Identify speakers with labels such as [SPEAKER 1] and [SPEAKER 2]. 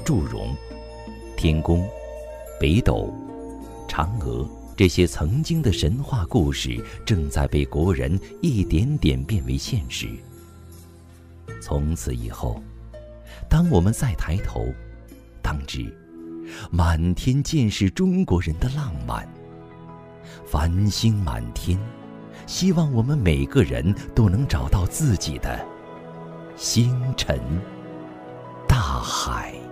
[SPEAKER 1] 祝融、天宫、北斗、嫦娥，这些曾经的神话故事正在被国人一点点变为现实。从此以后，当我们再抬头，当知满天尽是中国人的浪漫。繁星满天，希望我们每个人都能找到自己的星辰大海。